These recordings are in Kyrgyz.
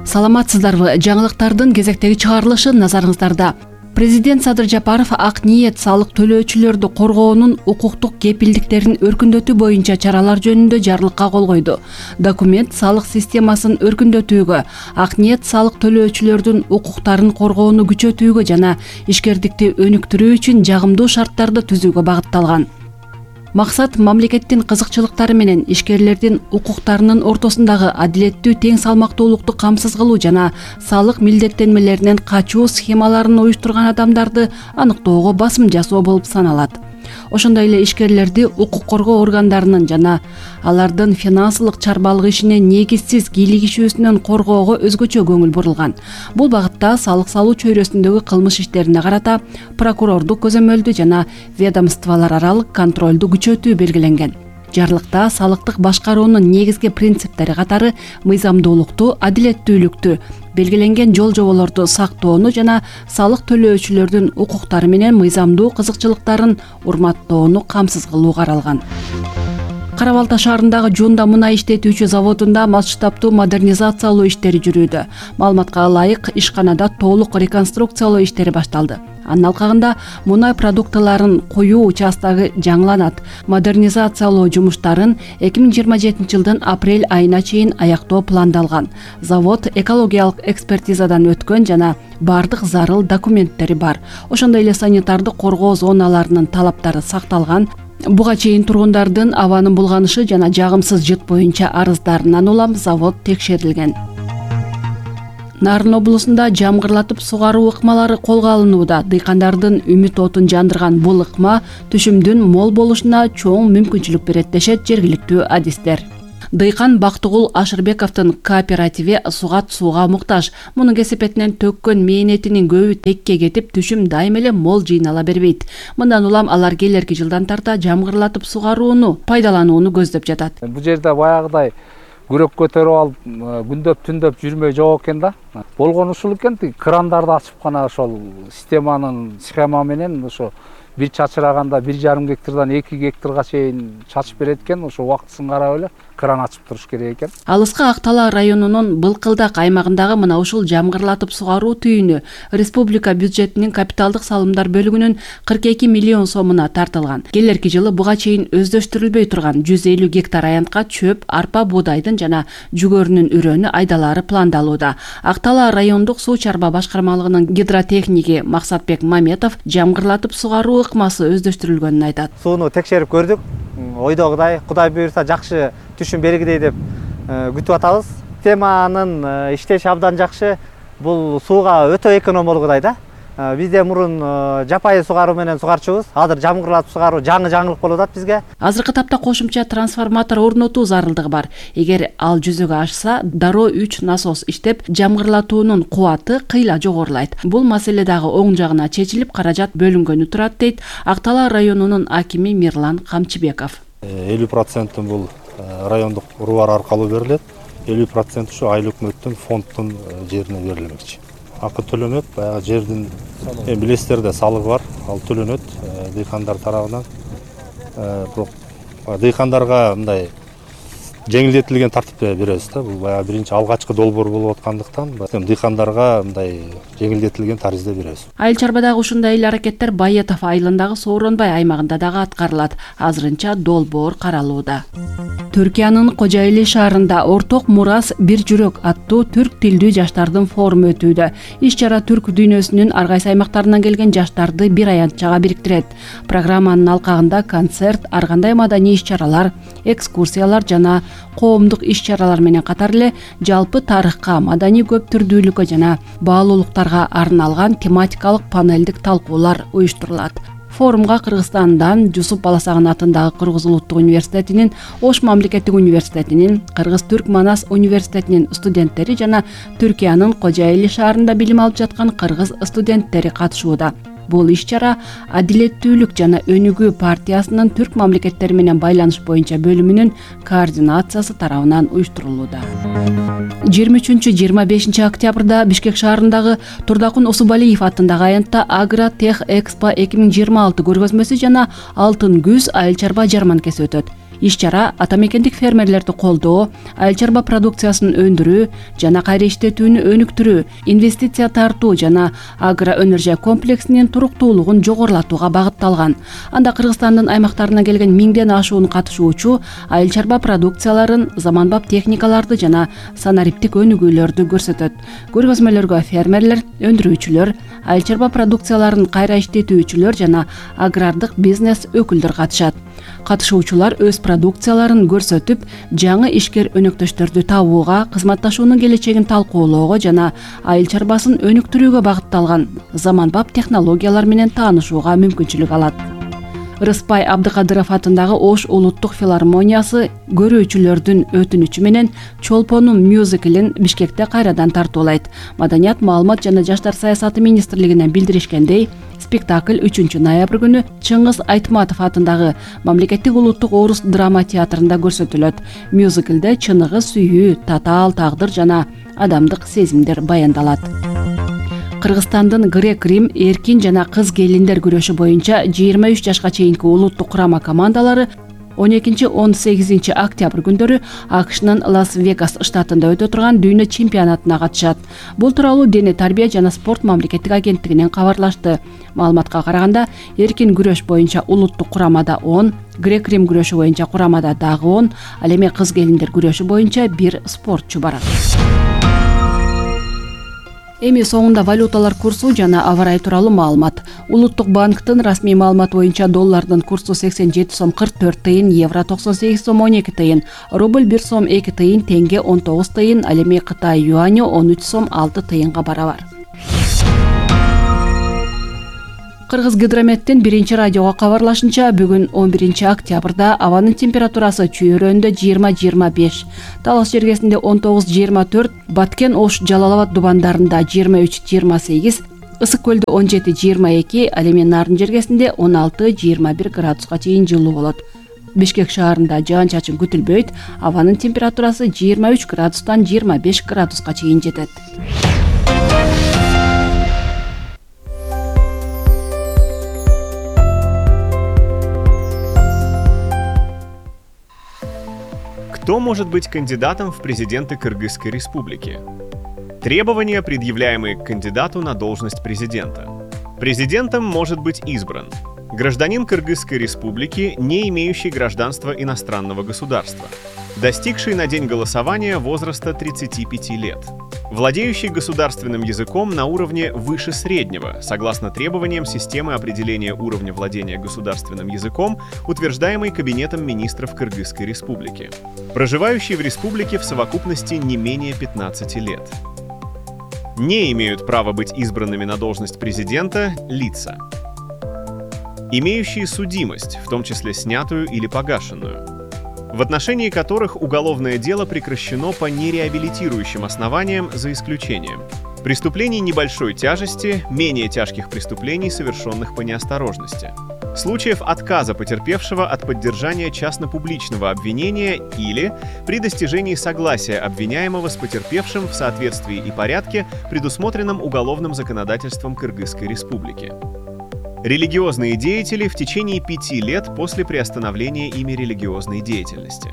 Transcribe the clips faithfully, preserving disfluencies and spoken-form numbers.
Саламатсыздарбы? Жаңылыктардын кезектеги чыгарылышы назарыңыздарда. Президент Садыр Жапаров ак ниет салык төлөөчүлөрдү коргоонун укуктук кепилдиктерин өркүндөтүү боюнча чаралар жөнүндө жарлыкка кол койду. Документ салык системасын өркүндөтүүгө, ак ниет салык төлөөчүлөрдүн укуктарын коргоону күчөтүүгө жана ишкердикти өнүктүрүү үчүн жагымдуу шарттарды түзүүгө багытталган. Максат мамлекеттин кызыкчылыктары менен ишкерлердин укуктарынын ортосундагы адилеттүү тең салмактуулукту камсыз кылуу жана салык милдеттенмелеринен качуу схемаларын уюштурган адамдарды аныктоого басым жасоо болуп саналат. Ошондой эле ишкерлерди укук коргоо органдарынын жана алардын финансылык чарбалык ишине негизсиз кийлигишүүсүнөн коргоого өзгөчө көңүл бурулган. Бул багытта салык салуу чөйрөсүндөгү кылмыш иштерине карата прокурордук көзөмөлдү жана ведомстволор аралык контролду күчөтүү белгиленген. Жарлыкта салыктык башкаруунун негизги принциптери катары мыйзамдуулукту, адилеттүүлүктү, белгиленген жол жоболорду сактоону жана салык төлөөчүлөрдүн укуктары менен мыйзамдуу кызыкчылыктарын урматтоону камсыз кылуу каралган. Кара Балта шаарындагы Жуунда мунай иштетүүчү заводунда масштабтуу модернизациялоо иштери жүрүүдө. Маалыматка ылайык, ишканада толук реконструкциялоо иштери башталды. Анын алкагында мунай продуктыларын куюу участогу жаңыланат. Модернизациялоо жумуштарын эки миң жыйырма жетинчи жылдын апрель айына чейин аяктоо пландалган. Завод экологиялык экспертизадан өткөн жана бардык зарыл документтери бар. Ошондой эле санитардык коргоо зоналарынын талаптары сакталган. Буга чейин тургундардын абанын булганышы жана жагымсыз жыт боюнча арыздарынан улам завод текшерилген. Нарын облусунда жамгырлатып сугаруу ыкмалары колго алынууда. Дыйкандардын үмүт отун жандырган бул ыкма түшүмдүн мол болушуна чоң мүмкүнчүлүк берет дешет жергиликтүү адистер. Дыйкан Бактыгул Ашырбековдун кооперативи сугат сууга муктаж. Мунун кесепетинен төккөн мээнетинин көбү текке кетип, түшүм дайыма эле мол жыйнала бербейт. Мындан улам алар келерки жылдан тарта жамгырлатып сугарууну пайдаланууну көздөп жатат. Бул жерде баягыдай күрөк көтөрүп алып күндөп түндөп жүрмөй жок экен да. Болгон ушул экен, крандарды ачып гана ошол системанын схема менен ошо бир чачыраганда бир жарым гектардан эки гектарга чейин чачып берет экен. Ошо убактысын карап эле кран ачып туруш керек экен. Алыскы Актала районунун Былкылдак аймагындагы мына ушул жамгырлатып сугаруу түйүнү республика бюджетинин капиталдык салымдар бөлүгүнүн кырк эки миллион сомуна тартылган. Келерки жылы буга чейин өздөштүрүлбөй турган жүз элүү гектар аянтка чөп, арпа, буудайдын жана жүгөрүнүн үрөнү айдалары пландалууда. Актала райондук суу чарба башкармалыгынын гидротехники Максатбек Маметов жамгырлатып сугаруу ыкмасы өздөштүрүлгөнүн айтат. Сууну текшерип көрдүк. Ойдогудай, Кудай буйрса жакшы түшүм бергидей деп күтүп атабыз. Системанын иштеши абдан жакшы. Бул сууга өтө экономолгудай да. Бизде мурун жапайы сугаруу менен сугарчубуз. Азыр жамгырлатып сугаруу жаңы жаңылык болуп атат бизге. Азыркы тапта кошумча трансформатор орнотуу зарылдыгы бар. Эгер ал жүзөгө ашса, дароо үч насос иштеп, жамгырлатуунун кубаты кыйла жогорулайт. Бул маселе дагы оң жагына чечилип, каражат бөлүнгөнү турат дейт Актала районунун акими Мирлан Камчыбеков. элүү проценти бул райондук рубар аркылуу берилет. элүү проценти ушу айыл өкмөттүн фонддун жерине берилмекчи. Акы төлөнөт, баягы жердин билесиздер да салыгы бар, ал төлөнөт дыйкандар тарабынан. Бирок дыйкандарга мындай жеңилдетилген тартипте беребиз да. Бул баягы биринчи алгачкы долбоор болуп аткандыктан дыйкандарга мындай жеңилдетилген таризде беребиз. Айыл чарбадагы ушундай эле аракеттер Байетов айылындагы Сооронбай аймагында дагы аткарылат. Азырынча долбоор каралууда. Түркиянын Кожоэли шаарында Орток Мурас бир жүрөк аттуу түрк тилдүү жаштардын форуму өтүүдө. Иш-чара түрк дүйнөсүнүн ар кайсы аймактарынан келген жаштарды бир аянтчага бириктирет. Программанын алкагында концерт, ар кандай маданий иш-чаралар, экскурсиялар жана коомдук иш-чаралар менен катар эле жалпы тарыхка, маданий көптүрдүүлүккө жана баалуулуктарга арналган тематикалык панелдик талкуулар уюштурулат. Форумга Кыргызстандан Жусуп Баласагын атындагы Кыргыз улуттук университетинин, Ош мамлекеттик университетинин, Кыргыз-Түрк Манас университетинин студенттери жана Түркиянын Кожоэли шаарында билим алып жаткан кыргыз студенттери катышууда. Бул иш-чара Адилеттүүлүк жана өнүгүү партиясынын түрк мамлекеттери менен байланыш боюнча бөлүмүнүн координациясы тарабынан уюштурулууда. жыйырма үчүнчү жыйырма бешинчи октябрда Бишкек шаарындагы Турдакун Усубалиев атындагы аянтта Агро Тех Экспо эки миң жыйырма алты көргөзмөсү жана Алтын күз айыл чарба жарманкеси өтөт. Иш чара ата мекендик фермерлерди колдоо, айыл чарба продукциясын өндүрүү жана кайра иштетүүнү өнүктүрүү, инвестиция тартуу жана агро өнөр комплексинин туруктуулугун жогорулатууга багытталган. Анда Кыргызстандын аймактарынан келген миңден ашуун катышуучу айыл чарба продукцияларын, заманбап техникаларды жана санариптик өнүгүүлөрдү көрсөтөт. Көргөзмөлөргө фермерлер, өндүрүүчүлөр, айыл чарба продукцияларын кайра иштетүүчүлөр жана агрардык бизнес өкүлдөр катышат. Катышуучулар өз продукцияларын көрсөтүп, жаңы ишкер өнөктөштөрдү табууга, кызматташуунун келечегин талкуулоого жана айыл чарбасын өнүктүрүүгө багытталган заманбап технологиялар менен таанышууга мүмкүнчүлүк алат. Рыспай Абдыкадыров атындагы Ош улуттук филармониясы көрүүчүлөрдүн өтүнүчү менен Чолпонун мюзиклин Бишкекте кайрадан тартуулайт. Маданият, маалымат жана жаштар саясаты министрлигинен билдиришкендей, спектакль үчүнчү ноябрь күнү Чыңгыз Айтматов атындагы Мамлекеттик улуттук орус драма театрында көрсөтүлөт. Мюзиклде чыныгы сүйүү, татаал тагдыр жана адамдык сезимдер баяндалат. Кыргызстандын грек-рим, эркин жана кыз келиндер күрөшү боюнча жыйырма үч жашка чейинки улуттук курама командалары он экинчи — он сегизинчи октябрь күндөрү АКШнын Лас-Вегас штатында өтө турган дүйнө чемпионатына катышат. Бул тууралуу Дене тарбия жана спорт мамлекеттик агенттигинен кабарлашты. Маалыматка караганда, эркин күрөш боюнча улуттук курамада он, грек-рим күрөшү боюнча курамада дагы он, ал эми кыз келиндер күрөшү боюнча бир спортчу бар. Эми соңунда валюталар курсу жана аба ырайы тууралуу маалымат. Улуттук банктын расмий маалыматы боюнча доллардын курсу сексен жети сом кырк төрт тыйын, евро токсон сегиз сом он эки тыйын, рубль бир сом эки тыйын, тенге он тогуз тыйын, ал эми Кытай юаню он үч сом алты тыйынга барабар. Кыргыз гидрометтин биринчи радиого кабарлашынча, бүгүн он биринчи октябрда абанын температурасы чүйөрөндө жыйырма — жыйырма беш, Талас жергесинде он тогуз — жыйырма төрт, Баткен, Ош, Жалал Абад дубандарында жыйырма үч — жыйырма сегиз, Ысык көлдө он жети — жыйырма эки, ал эми Нарын жергесинде он алты — жыйырма бир градуска чейин жылуу болот. Бишкек шаарында жаан-чачын күтүлбөйт, абанын температурасы жыйырма үч градустан жыйырма беш градуска чейин жетет. Кто может быть кандидатом в президенты Кыргызской республики? Требования, предъявляемые к кандидату на должность президента. Президентом может быть избран гражданин Кыргызской республики, не имеющий гражданства иностранного государства, достигший на день голосования возраста тридцати пяти лет, владеющий государственным языком на уровне выше среднего, согласно требованиям системы определения уровня владения государственным языком, утверждаемой Кабинетом министров Кыргызской республики, проживающий в республике в совокупности не менее пятнадцати лет. Не имеют права быть избранными на должность президента лица, имеющие судимость, в том числе снятую или погашенную, в отношении которых уголовное дело прекращено по нереабилитирующим основаниям за исключением преступлений небольшой тяжести, менее тяжких преступлений, совершенных по неосторожности, случаев отказа потерпевшего от поддержания частно-публичного обвинения или при достижении согласия обвиняемого с потерпевшим в соответствии и порядке, предусмотренном уголовным законодательством Кыргызской республики. Религиозные деятели в течение пяти лет после приостановления ими религиозной деятельности.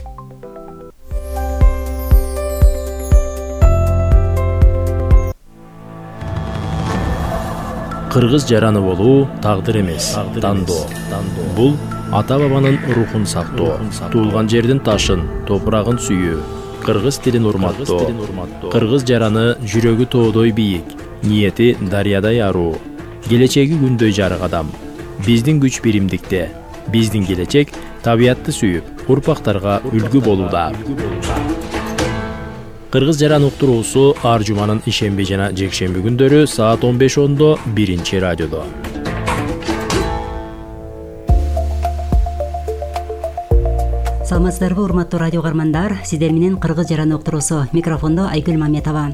Кыргыз жараны болуу тагдыр эмес, тандоо. Бул ата бабанын рухун сактоо, туулган жердин ташын, топурагын сүйүү, кыргыз тилин урматтоо. Кыргыз жараны жүрөгү тоодой бийик, ниети дарыядай аруу, келечеги күндөй жарык адам. Биздин күч биримдикте, биздин келечек табиятты сүйүп, урпактарга үлгү болууда. Кыргыз жаран уктуруусу ар жуманын ишемби жана жекшемби күндөрү саат он беш ондо биринчи радиодо. Саламатсыздарбы, урматтуу радио каармандар, сиздер менен Кыргыз жаран уктуруусу, микрофондо Айгүл Маметова.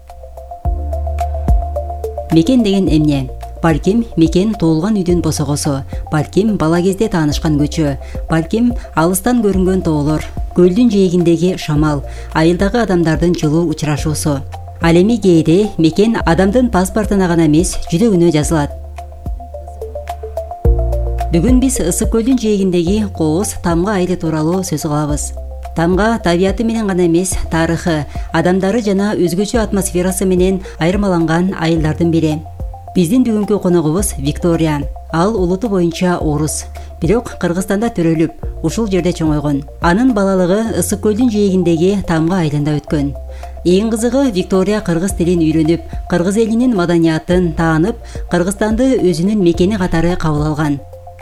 Мекен деген эмне? Балким мекен туулган үйдүн босогосу, балким бала кезде таанышкан көчө, балким алыстан көрүнгөн тоолор, көлдүн жээгиндеги шамал, айылдагы адамдардын жылуу учурашуусу. Ал эми кээде мекен адамдын паспортуна гана эмес, жүрөгүнө жазылат. Бүгүн биз Ысык көлдүн жээгиндеги Кооз Тамга айылы тууралуу сөз кылабыз. Тамга табияты менен гана эмес, тарыхы, адамдары жана өзгөчө атмосферасы менен айырмаланган айылдардын бири. Биздин бүгүнкү коногубуз Виктория. Ал улуту боюнча орус, бирок Кыргызстанда төрөлүп, ушул жерде чоңойгон. Анын балалыгы Ысык көлдүн жээгиндеги Тамга айылында өткөн. Эң кызыгы, Виктория кыргыз тилин үйрөнүп, кыргыз элинин маданиятын таанып, Кыргызстанды өзүнүн мекени катары кабыл алган.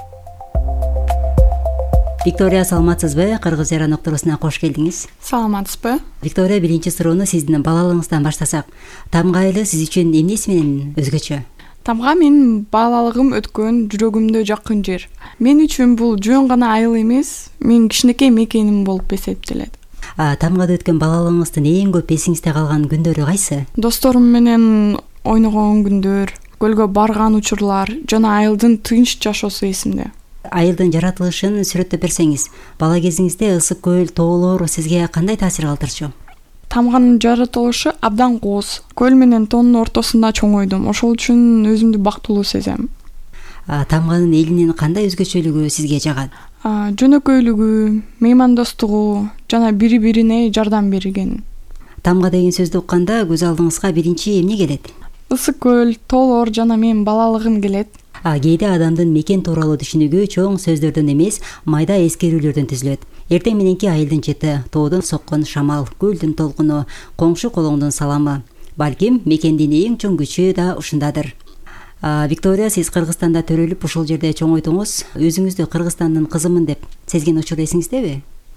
Виктория, саламатсызбы? Кыргыз жаран уктуруусуна кош келдиңиз. Саламатсызбы? Виктория, биринчи суроону сиздин балалыгыңыздан баштасак. Тамга айылы сиз үчүн эмнеси менен өзгөчө? Тамга менин балалыгым өткөн жүрөгүмдө жакын жер. Мен үчүн бул жөн гана айыл эмес, менин кичинекей мекеним болуп эсептелет. Тамгада өткөн балалыгыңыздын эң көп эсиңизде калган күндөрү кайсы? Досторум менен ойногон күндөр, көлгө барган учурлар жана айылдын тынч жашоосу эсимде. Айылдын жаратылышын сүрөттөп берсеңиз, бала кезиңизде ысык көл, тоолор сизге кандай таасир калтырчу? Тамганын жаратылышы абдан кооз. Көл менен тоонун ортосунда чоңойдум. Ошол үчүн өзүмдү бактылуу сезем. Тамганын элинин кандай өзгөчөлүгү сизге жагат? Жөнөкөйлүгү, меймандостугу жана бири-бирине жардам берген. Тамга деген сөздү укканда көз алдыңызга биринчи эмне келет? Ысык көл, тоолор жана менин балалыгым келет. Кээде адамдын мекен тууралуу түшүнүгү чоң сөздөрдөн эмес, майда эскерүүлөрдөн түзүлөт. Эртең мененки айылдын чети, тоодон соккон шамал, көлдүн толкуну, коңшу колоңдун саламы. Балким мекендин эң чоң күчү да ушундадыр. Виктория, сиз Кыргызстанда төрөлүп, ушул жерде чоңойдуңуз. Өзүңүздү Кыргызстандын кызымын деп сезген учур эсиңиздеби?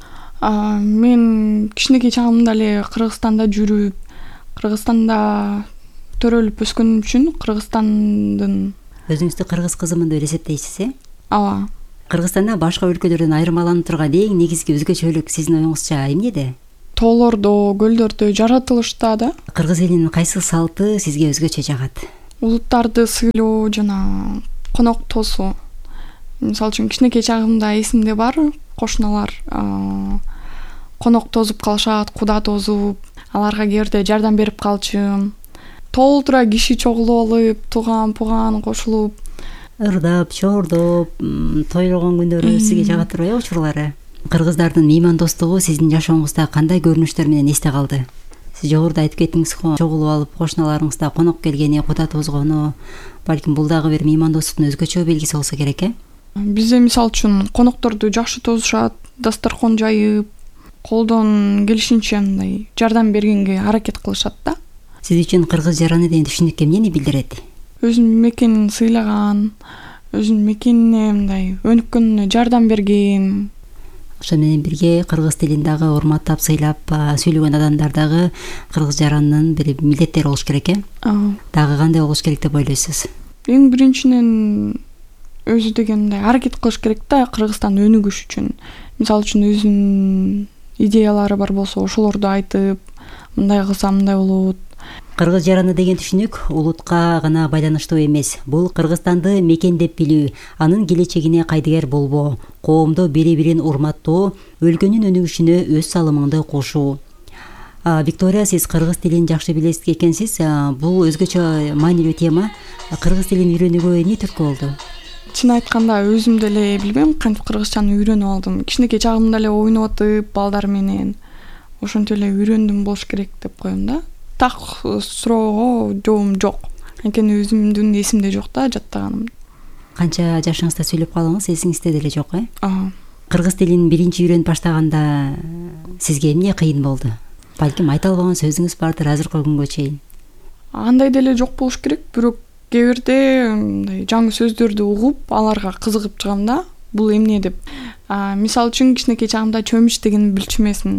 Мен кичинекей чагымда эле Кыргызстанда жүрүп, Кыргызстанда төрөлүп өскөнүм үчүн Кыргызстандын өзүңүздү кыргыз кызымын деп эсептейсиз, э? Ооба. Кыргызстанда башка өлкөлөрдөн айырмаланып турган эң негизги өзгөчөлүк сиздин оюңузча эмнеде? Тоолордо, көлдөрдө, жаратылышта да. Кыргыз элинин кайсы салты сизге өзгөчө жагат? Улуттарды сыйлоо жана конок тосуу. Мисалы үчүн кичинекей чагымда эсимде бар, кошуналар конок тосуп калышат, куда тосуп, аларга кээ бирде жардам берип калчу. Толтура киши чогулуп алып, туган-пуган кошулуп, ырдап, чордоп, тойлогон күндөрү сизге жагат турбайбы учурлары? Кыргыздардын меймандостугу сиздин жашооңузда кандай көрүнүштөр менен эсте калды? Сиз жогоруда айтып кеттиңиз го, чогулуп алып, кошуналарыңызда конок келгени, куда тозгону, балким бул дагы бир меймандостуктун өзгөчө белгиси болсо керек, э? Бизде мисалы үчүн конокторду жакшы тозушат, дасторкон жайып, колдон келишинче мындай жардам бергенге аракет кылышат да. Сиз үчүн кыргыз жараны деген түшүнүк эмнени билдирет? Өзүнүн мекенин сыйлаган, өзүнүн мекенине мындай өнүккөнүнө жардам берген. Ошо менен бирге кыргыз тилин дагы урматтап, сыйлап сүйлөгөн адамдар дагы кыргыз жаранынын бир милдеттери болуш керек, э? Дагы кандай болуш керек деп ойлойсуз? Эң биринчиден өзү деген мындай аракет кылыш керек да, Кыргызстан өнүгүш үчүн. Мисалы үчүн өзүнүн идеялары бар болсо, ошолорду айтып, мындай кылса мындай болот. Кыргыз жараны деген түшүнүк улутка гана байланыштуу эмес. Бул Кыргызстанды мекендеп билүү, анын келечегине кайдыгер болбоо, коомдо бири-бирин урматтоо, өлкөнүн өнүгүшүнө өз салымыңды кошуу. Виктория, сиз кыргыз тилин жакшы билесиз экенсиз. Бул өзгөчө маанилүү тема. Кыргыз тилин үйрөнүүгө эмне түрткү болду? Чын айтканда өзүм деле билбейм кантип кыргызчаны үйрөнүп алдым. Кичинекей чагымда эле ойноп атып, балдар менен ошентип эле үйрөндүм болуш керек деп коем да. Так суроого жообум жок. Анткени өзүмдүн эсимде жок да жаттаганым. Канча жашыңызда сөйлөп калдыңыз, эсиңизде деле жок, э? Ага. Кыргыз тилин биринчи үйрөнүп баштаганда сизге эмне кыйын болду? Балким айта албаган сөзүңүз бардыр азыркы күнгө чейин. Андай деле жок болуш керек, бирок кээ бирде мындай жаңы сөздөрдү угуп, аларга кызыгып чыгам да, бул эмне деп. Мисалы үчүн кичинекей чагымда чөмүч дегенди билчүмесин.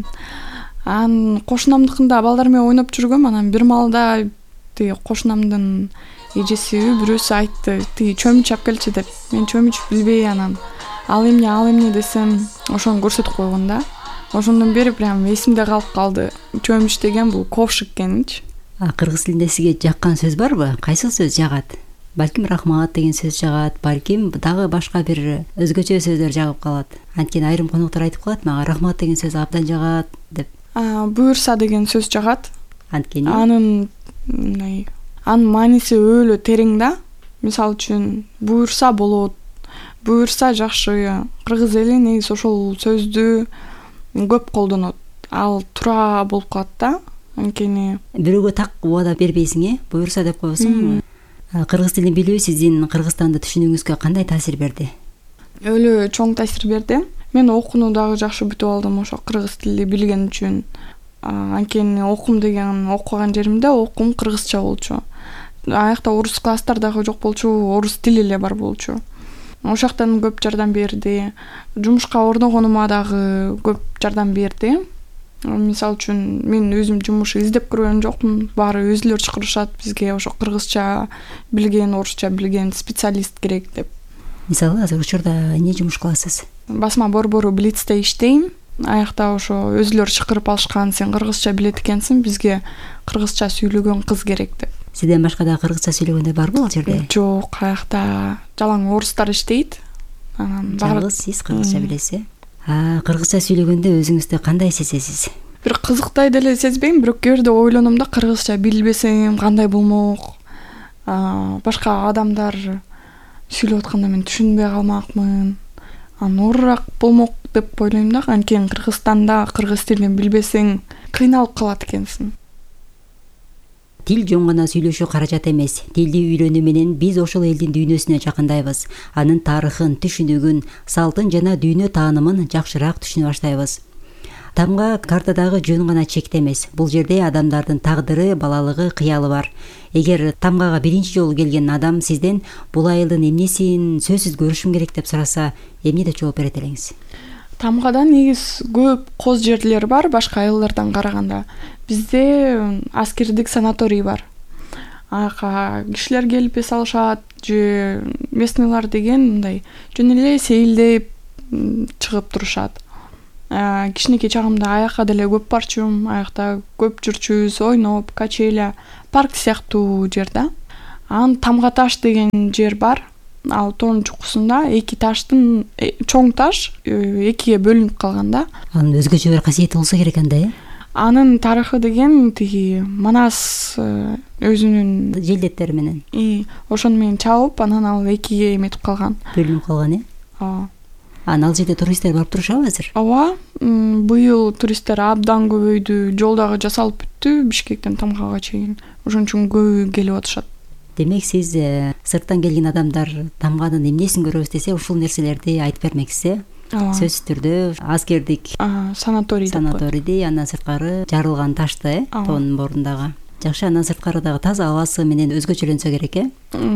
Ан кошунамдыкында балдар менен ойноп жүргөм, анан бир маалда тиги кошунамдын эжеси бирөөсү айтты, тиги чөмүч алып келчи деп. Мен чөмүч билбей анан ал эмне, ал эмне десем, ошону көрсөтүп койгон да. Ошондон бери прям эсимде калып калды. Чөмүч деген бул ковшик экенинчи. Кыргыз тилинде сизге жаккан сөз барбы? Кайсы сөз жагат? Балким рахмат деген сөз жагат, балким дагы башка бир өзгөчө сөздөр жагып калат. Анткени айрым коноктор айтып калат мага, рахмат деген сөз абдан жагат деп. Буюрса деген сөз жагат. Анткени анын мындай анын мааниси өөлө терең да. Мисалы үчүн буюрса болот, буюрса жакшы. Кыргыз эли негизи ошол сөздү көп колдонот. Ал туура болуп калат да. Анткени бирөөгө так убада бербейсиң, э? Буюрса деп коесуң. Кыргыз тилин билүү сиздин Кыргызстанды түшүнүүңүзгө кандай таасир берди? Өлө чоң таасир берди. Мен окууну дагы жакшы бүтүп алдым ошо кыргыз тили билген үчүн. Анткени окум деген окуган жеримде окум кыргызча болчу. Аякта орус класстар дагы жок болчу, орус тили эле бар болчу. Ошол жактан көп жардам берди. Жумушка орногонума дагы көп жардам берди. Мисалы үчүн мен өзүм жумуш издеп көргөн жокмун. Баары өзүлөр чакырышат бизге ошо кыргызча билген, орусча билген специалист керек деп. Мисалы азыр учурда эмне жумуш кыласыз? Басма борбору Блицте иштейм. Аякта ошо өзүлөр чакырып алышкан, сен кыргызча билет экенсиң, бизге кыргызча сүйлөгөн кыз керек деп. Сизден башка да кыргызча сүйлөгөндөр барбы ал жерде? Жок, аякта жалаң орустар иштейт. Анан жалгыз сиз кыргызча билесиз. А кыргызча сүйлөгөндө өзүңүздү кандай сезесиз? Бир кызыктай деле сезбейм, бирок кээ бирде ойлоном да, кыргызча билбесем кандай болмок? Башка адамдар сүйлөп атканда мен түшүнбөй калмакмын. Анан оорураак болмок деп ойлойм да. Анткени Кыргызстанда кыргыз тилин билбесең кыйналып калат экенсиң. Тил жөн гана сүйлөшүү каражат эмес. Тилди үйрөнүү менен биз ошол элдин дүйнөсүнө жакындайбыз. Анын тарыхын, түшүнүгүн, салтын жана дүйнө таанымын жакшыраак түшүнө баштайбыз. Тамга картадагы жөн гана чекте эмес. Бул жерде адамдардын тагдыры, балалыгы, кыялы бар. Эгер Тамгага биринчи жолу келген адам сизден бул айылдын эмнесин сөзсүз көрүшүм керек деп сураса, эмне деп жооп берет элеңиз? Тамгада негиз көп коз жерлер бар башка айылдардан караганда. Бизде аскердик санаторий бар. Ага кишилер келип эс алышат, же местныйлар деген мындай жөн эле сейилдеп чыгып турушат. Кичинекей чагымда аякка деле көп барчумун, аякта көп жүрчүбүз, ойноп, качеля, парк сыяктуу жер да. Анан Тамга таш деген жер бар. Ал тоонун чукусунда эки таштын чоң таш экиге бөлүнүп калган да. Анын өзгөчө бир касиети болсо керек андай, э? Анын тарыхы деген тиги Манас өзүнүн желдеттери менен. И ошону менен чабып, анан ал экиге эметип калган. Бөлүнүп калган, э? Ооба. Анан ал жерде туристтер барып турушабы азыр? Ооба. Быйыл туристтер абдан көбөйдү. Жол дагы жасалып бүттү Бишкектен Тамгага чейин. Ошон үчүн көбү келип атышат. Демек сиз сырттан келген адамдар Тамганын эмнесин көрөбүз десе, ушул нерселерди айтып бермексиз, э? Сөзсүз түрдө аскердик санаторий санаторийди, андан сырткары жарылган ташты, э, тоонун борундагы. Жакшы, андан сырткары дагы таза абасы менен өзгөчөлөнсө керек, э?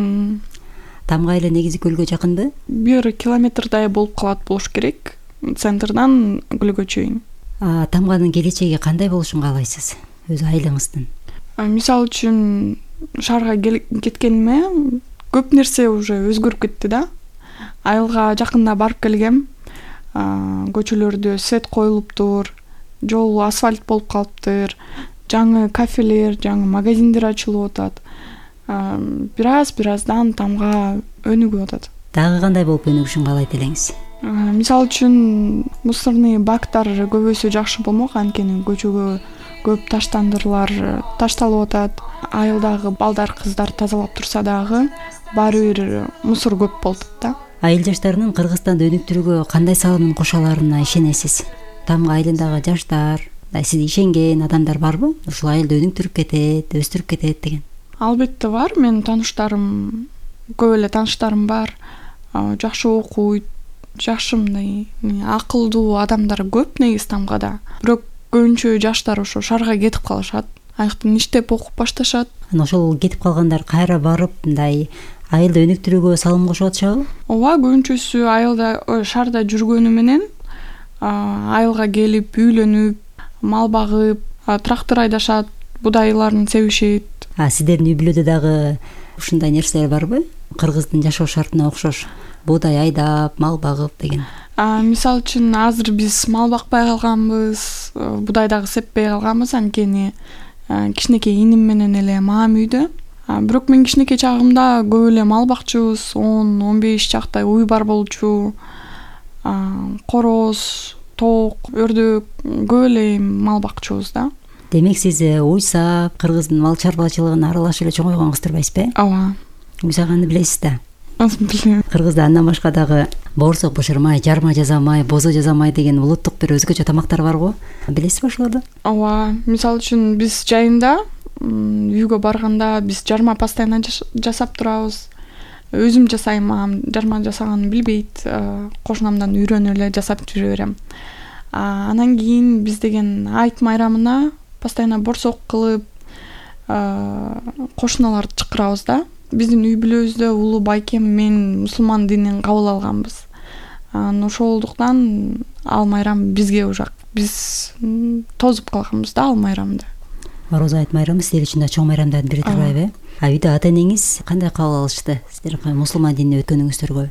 Тамга эле негизи көлгө жакынбы? Бир километрдай болуп калат болуш керек, центрдан көлгө чейин. Тамганын келечеги кандай болушун каалайсыз өз айылыңыздын? Мисалы үчүн шаарга кеткениме көп нерсе уже өзгөрүп кетти да. Айылга жакында барып келгем. Көчөлөрдө свет коюлуптур, жол асфальт болуп калыптыр, жаңы кафелер, жаңы магазиндер ачылып атат. Бир аз бир аздан Тамга өнүгүп атат. Дагы кандай болуп өнүгүшүн каалайт элеңиз? Мисалы үчүн мусорный бактар көбөйсө жакшы болмок, анткени көчөгө көп таштандырлар ташталып атат. Айылдагы балдар, кыздар тазалап турса дагы баары бир мусор көп болуп атат да. Айыл жаштарынын Кыргызстанды өнүктүрүүгө кандай салымын кошо аларына ишенесиз? Тамга айылындагы жаштар, сиз ишенген адамдар барбы? Ушул айылды өнүктүрүп кетет, өстүрүп кетет деген. Албетте бар. Менин тааныштарым, көп эле тааныштарым бар. Жакшы окуйт, жакшы мындай акылдуу адамдар көп негиз Тамгада. Бирок көбүнчө жаштар ошо шаарга кетип калышат. Аяктан иштеп окуп башташат. Анан ошол кетип калгандар кайра барып мындай айылды өнүктүрүүгө салым кошуп атышабы? Ооба, көбүнчөсү айылда, шаарда жүргөнү менен айылга келип, үйлөнүп, мал багып, трактор айдашат, будайларын себишет. А сиздердин үй бүлөдө дагы ушундай нерселер барбы? Кыргыздын жашоо шартына окшош буудай айдап, мал багып деген. Мисалы үчүн азыр биз мал бакпай калганбыз, будай дагы сеппей калганбыз, анткени кичинекей иним менен эле маам үйдө. Бирок мен кичинекей чагымда көп эле мал бакчыбыз, он он беш чактай уй бар болчу. Короз, тоок, өрдөк, көп эле мал бакчыбыз да. Демек сиз уй саап, кыргыздын мал чарбачылыгына аралашып эле чоңойгон кыз турбайсызбы? Ооба. Уй сааганды билесиз да. азыр билбейм. Кыргызда андан башка дагы боорсок бышырмай, жарма жасамай, бозо жасамай деген улуттук бир өзгөчө тамактар бар го. Билесизби ошолорду? Ооба, мисалы үчүн биз жайында үйгө барганда биз жарма постоянно жасап турабыз. Өзүм жасайм, жарма жасаганын билбейт. Кошунамдан үйрөнүп эле жасап жүрө берем. Анан кийин биз деген айт майрамына постоянно борсок кылып кошуналарды чакырабыз да. Биздин үй бүлөбүздө улуу байкем мен мусулман динин кабыл алганбыз. Анан ошолдуктан ал майрам бизге ужак. Биз тозуп калганбыз да ал майрамды. Орозо айт майрамы силер үчүн да чоң майрамдардын бири турбайбы? А үйдө ата энеңиз кандай кабыл алышты? Сиздер мусулман динине өткөнүңүздөргө?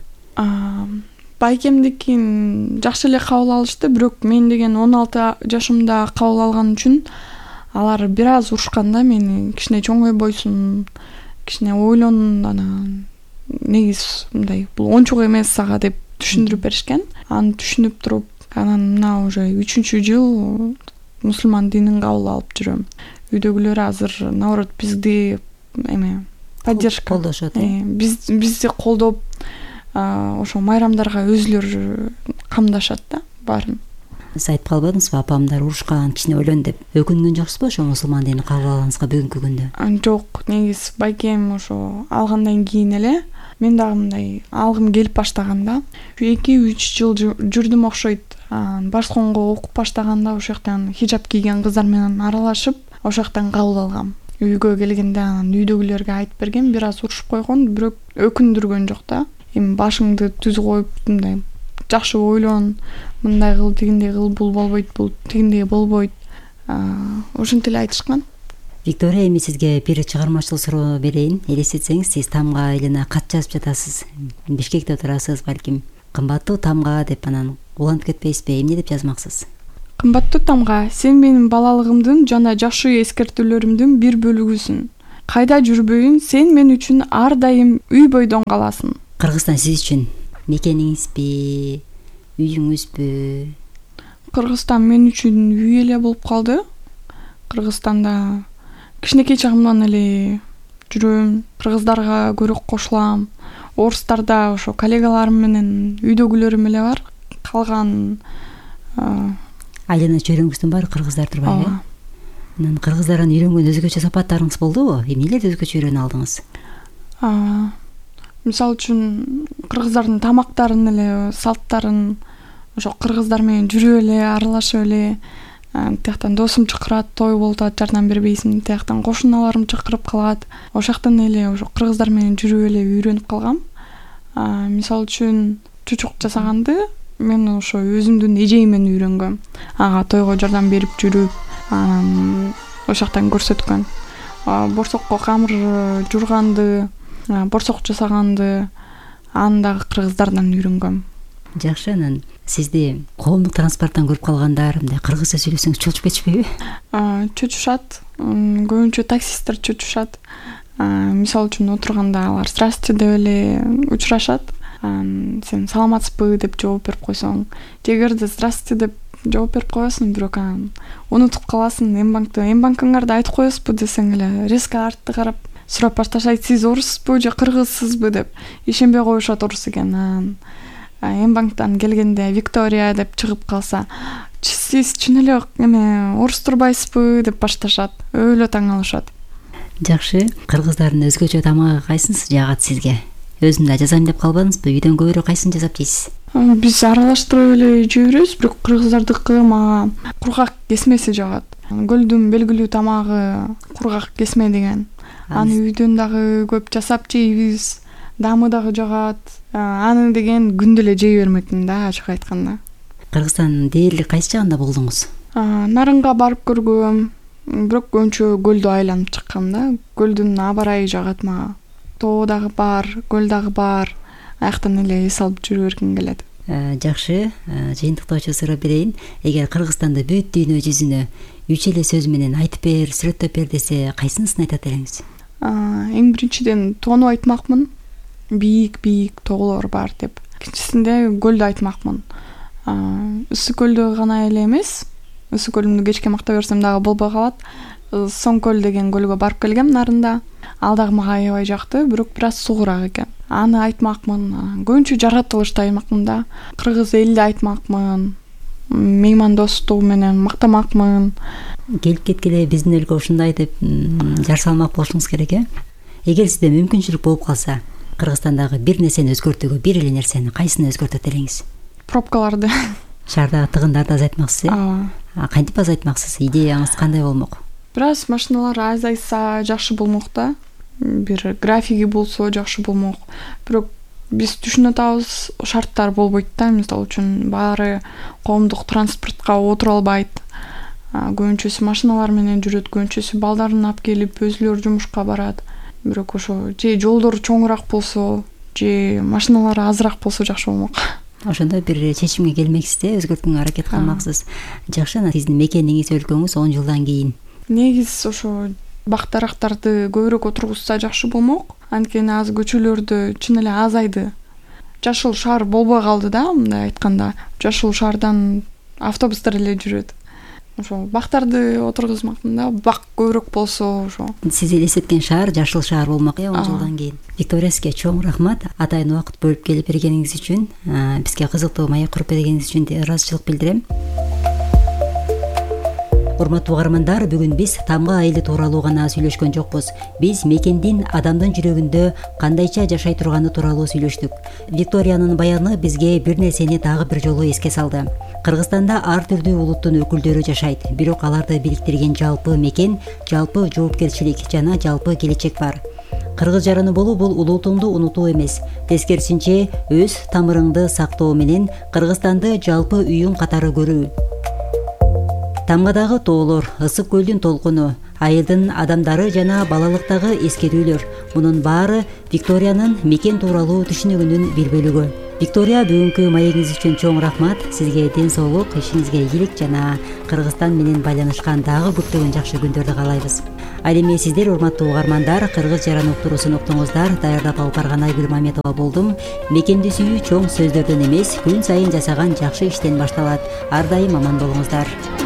Байкемдикин жакшы эле кабыл алышты, бирок мен деген он алты жашымда кабыл алган үчүн алар бир аз урушкан да мени. Кичине чоңойбойсуң, кичине ойлон, анан негиз мындай бул ончук эмес сага деп түшүндүрүп беришкен. Аны түшүнүп туруп, анан мына уже үчүнчү жыл мусулман динин кабыл алып жүрөм. Үйдөгүлөр азыр наоборот бизди эме поддержка колдошот. Биз бизди колдоп, ошо майрамдарга өзүлөр камдашат да баарын. Сиз айтып калбадыңызбы, апамдар урушкан, кичине ойлон деп. Өкүнгөн жоксузбу ошо мусулман динин кабыл алганыңызга бүгүнкү күндө? Жок, негиз байкем ошо алгандан кийин эле мен дагы мындай алгым келип баштаганда, эки үч жыл жүрдүм окшойт. Башконго окуп баштаганда ошол жактан хижап кийген кыздар менен аралашып, ошол жактан кабыл алгам. Үйгө келгенде анан үйдөгүлөргө айтып берген, бир аз урушуп койгон, бирок өкүндүргөн жок да. Эми башыңды түз коюп, мындай жакшы ойлон, мындай кыл, тигиндей кыл, бул болбойт, бул тигиндей болбойт. Ошентип эле айтышкан. Виктория, эми сизге бир чыгармачыл суроо берейин. Элестетсеңиз, сиз Тамга айлана кат жазып жатасыз. Бишкекте турасыз, балким. Кымбаттуу Тамга деп анан уланып кетпейсизби? Эмне деп жазмаксыз? Кымбаттуу Тамга, сен менин балалыгымдын жана жакшы эскертүүлөрүмдүн бир бөлүгүсүң. Кайда жүрбөйүн, сен мен үчүн ар дайым үй бойдон каласың. Кыргызстан сиз үчүн мекениңизби, үйүңүзбү? Кыргызстан мен үчүн үй эле болуп калды. Кыргызстанда кичинекей чагымдан эле жүрөм, кыргыздарга көрөк кошулам. Орустарда ошо коллегаларым менен үйдөгүлөрүм эле бар. Калган айлана чөйрөңүздүн баары кыргыздар турбайбы? Анан кыргыздардан үйрөнгөн өзгөчө сапаттарыңыз болдубу? Эмнелерди өзгөчө үйрөнө алдыңыз? Мисалы үчүн кыргыздардын тамактарын эле, салттарын, ошо кыргыздар менен жүрүп эле, аралашып эле, тияктан досум чакырат, той болуп атат, жардам бербейсиң, тияктан кошуналарым чакырып калат. Ошоктон эле ошо кыргыздар менен жүрүп эле үйрөнүп калгам. Мисалы үчүн чучук жасаганды мен ошо өзүмдүн эжейимден үйрөнгөм. Ага тойго жардам берип жүрүп, анан ошоктон көрсөткөн. Борсокко камыр журганды, борсок жасаганды аны дагы кыргыздардан үйрөнгөм. Жакшы, анан сизди коомдук транспорттон көрүп калгандар мындай кыргызча сүйлөсөңүз чочуп кетишпейби? Чочушат. Көбүнчө таксисттер чочушат. Мисалы үчүн отурганда алар "Здрасте" деп эле учурашат. Сен саламатсызбы деп жооп берип койсоң, эгерде "Здрасте" деп жооп берип коесуң, бирок анан унутуп каласың, М-банкты, М-банкыңарды айтып коесузбу десең эле, резко артты карап сурап башташат, "Сиз оруссузбу же кыргызсызбы" деп. Ишенбей коюшат орус экен. М-банктан келгенде "Виктория" деп чыгып калса, "Сиз чын эле эме орус турбайсызбы" деп башташат. Өлө таң алышат. Жакшы, кыргыздардын өзгөчө тамагы кайсынысы жагат сизге? Өзүм да жасайм деп калбадыңызбы? Үйдөн көбүрөөк кайсын жасап жейсиз? Биз аралаштырып эле жейбиз, бирок кыргыздардыкы мага кургак кесмеси жагат. Көлдүн белгилүү тамагы кургак кесме деген. Аны үйдөн дагы көп жасап жейбиз. Дамы дагы жагат. Аны деген күндө эле жей бермекмин да, ачык айтканда. Кыргызстандын дээрлик кайсы жагында болдуңуз? Нарынга барып көргөм, бирок көбүнчө көлдү айланып чыккам да. Көлдүн аба ырайы жагат мага. Тоо дагы бар, көл дагы бар. Аяктан эле эс алып жүрө бергим келет. Жакшы, жыйынтыктоочу суроо берейин. Эгер Кыргызстанды бүт дүйнө жүзүнө үч эле сөз менен айтып бер, сүрөттөп бер десе, кайсынысын айтат элеңиз? Эң биринчиден тоону айтмакмын. Бийик-бийик тоолор бар деп. Экинчисинде көлдү айтмакмын. Ысык көлдү гана эле эмес, ысык көлдү кечке макта берсем дагы болбой калат. Соң көл деген көлгө барып келгем Нарында. Ал дагы мага аябай жакты, бирок бир аз суугураак экен. аны айтмакмын, көбүнчө жаратылышты айтмакмын да, кыргыз элди айтмакмын, меймандостугу менен мактамакмын. Келип кеткеле биздин өлкө ушундай деп жар салмак болушуңуз керек э. Эгер сизде мүмкүнчүлүк болуп калса, Кыргызстандагы бир нерсени өзгөртүүгө, бир эле нерсени кайсыны өзгөртөт элеңиз? Пробкаларды. Шаардагы тыгындарды азайтмаксыз э? Ооба. Кантип азайтмаксыз? Идеяңыз кандай болмок? Бир аз машиналар азайса жакшы болмок да. Бир графиги болсо жакшы болмок. Бирок биз түшүнүп атабыз, шарттар болбойт да. Мисалы үчүн баары коомдук транспортко отура албайт. Көбүнчөсү машиналар менен жүрөт, көбүнчөсү балдарын алып келип өзүлөрү жумушка барат. Бирок ошо же жолдор чоңураак болсо, же машиналар азыраак болсо жакшы болмок. Ошондо бир чечимге келмексиз да, өзгөртүүгө аракет кылмаксыз. Жакшы, анан сиздин мекениңиз, өлкөңүз он жылдан кийин негиз ошо бак-дарактарды көбүрөөк отургузса жакшы болмок. Анткени азыр көчөлөрдө чын эле азайды. Жашыл шаар болбой калды да, мындай айтканда. Жашыл шаардан автобустар эле жүрөт. Ошо бактарды отургузмакмын да, бак көбүрөөк болсо ошо. Сиз элестеткен шаар жашыл шаар болмок э он жылдан кийин. Виктория, сизге чоң рахмат. Атайын убакыт бөлүп келип бергениңиз үчүн, бизге кызыктуу маек куруп бергениңиз үчүн ыраазычылык билдирем. Урматтуу угармандар, бүгүн биз тамга айылы тууралуу гана сүйлөшкөн жокпуз. Биз мекендин адамдын жүрөгүндө кандайча жашай турганы тууралуу сүйлөштүк. Викториянын баяны бизге бир нерсени дагы бир жолу эске салды. Кыргызстанда ар түрдүү улуттун өкүлдөрү жашайт, бирок аларды бириктирген жалпы мекен, жалпы жоопкерчилик жана жалпы келечек бар. Кыргыз жараны болуу бул улутуңду унутуу эмес, тескерисинче өз тамырыңды сактоо менен Кыргызстанды жалпы үйүң катары көрүү. Тамгадагы тоолор, ысык көлдүн толкуну, айылдын адамдары жана балалыктагы эскерүүлөр, мунун баары Викториянын мекен тууралуу түшүнүгүнүн бир бөлүгү. Виктория, бүгүнкү маегиңиз үчүн чоң рахмат. Сизге ден соолук, ишиңизге ийгилик жана Кыргызстан менен байланышкан дагы көптөгөн жакшы күндөрдү каалайбыз. Ал эми сиздер, урматтуу угармандар, Кыргыз жаран уктуруусун уктуңуздар. Даярдап алып барган Айгүл Маметова болдум. Мекенди сүйүү чоң сөздөрдөн эмес, күн сайын жасаган жакшы иштен башталат. Ар дайым аман болуңуздар.